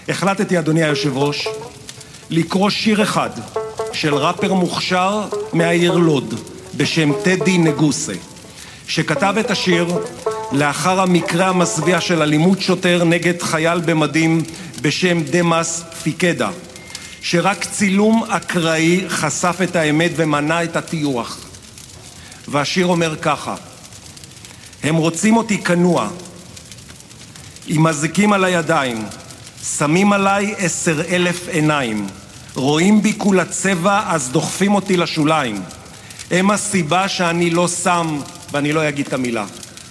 החלטתי, אדוני היושב ראש, לקרוא שיר אחד של ראפר מוכשר מהעיר לוד בשם טדי נגוסה, שכתב את השיר לאחר המקרה המזוויע של אלימות שוטר נגד חייל במדים בשם דמאס פיקדה, שרק צילום אקראי חשף את האמת ומנע את הטיוח. והשיר אומר ככה: הם רוצים אותי כנוע, עם מזיקים על הידיים, שמים עליי 10,000 עיניים, רואים בי כולה צבע אז דוחפים אותי לשוליים, הם הסיבה שאני לא שם ואני לא אגיד את המילה.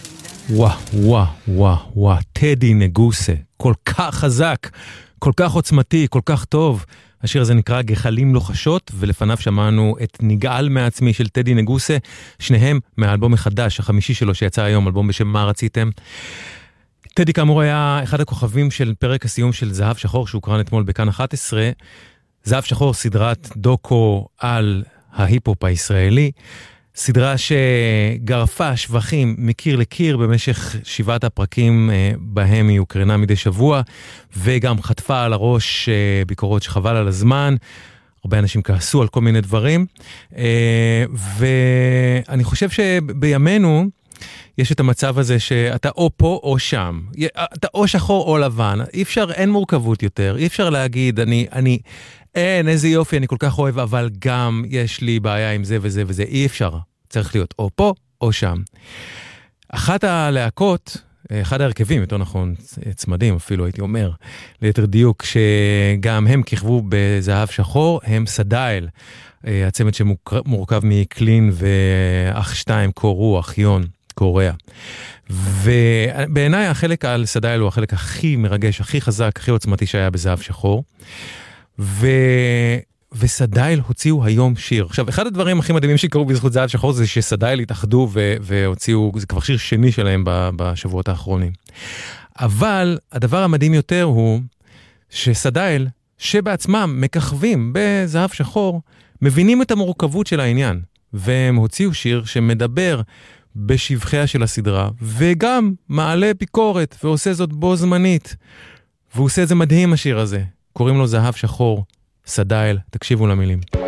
וואו, טדי נגוסה, כל כך חזק, כל כך עוצמתי, כל כך טוב. השיר הזה נקרא גחלים לוחשות, ולפניו שמענו את נגעל מעצמי של טדי נגוסה, שניהם מהאלבום החדש, החמישי שלו שיצא היום, אלבום בשם מה רציתם. טדי כאמור היה אחד הכוכבים של פרק הסיום של זהב שחור, שהוקרן אתמול בכאן 11. זהב שחור, סדרת דוקו על ההיפ-הופ הישראלי, סדרה שגרפה שבחים מקיר לקיר במשך 7 הפרקים בהם היא הוקרנה מדי שבוע, וגם חטפה על הראש ביקורות שחבל על הזמן. הרבה אנשים כעסו על כל מיני דברים, ואני חושב שבימינו יש את המצב הזה שאתה או פה או שם, אתה או שחור או לבן, אי אפשר, אין מורכבות יותר, אי אפשר להגיד אין, איזה יופי, אני כל כך אוהב, אבל גם יש לי בעיה עם זה וזה וזה, אי אפשר. צריך להיות או פה או שם. אחת הלהקות, אחד ההרכבים, יותר נכון, צמדים אפילו הייתי אומר, ליתר דיוק, שגם הם כיכבו בזהב שחור, הם סדייל, הצמד שמורכב מקלין ואח 2, קור רוח, יון, קוריאה. ובעיניי החלק על סדייל הוא החלק הכי מרגש, הכי חזק, הכי עוצמתי שהיה בזהב שחור. וסדייל הוציאו היום שיר. עכשיו, אחד הדברים הכי מדהימים שקרו בזכות זהב שחור זה שסדייל התאחדו והוציאו, זה כבר שיר שני שלהם בשבועות האחרונים. אבל הדבר המדהים יותר הוא שסדייל, שבעצמם מככבים בזהב שחור, מבינים את המורכבות של העניין, והם הוציאו שיר שמדבר בשבחיה של הסדרה, וגם מעלה ביקורת, ועושה זאת בו זמנית. והוא עושה את זה מדהים השיר הזה. קוראים לו זהב שחור, סדייל, תקשיבו למילים.